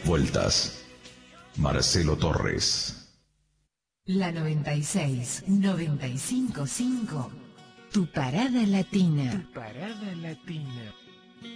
vueltas. Marcelo Torres. La 96, 95.5. Tu parada latina. Tu parada latina.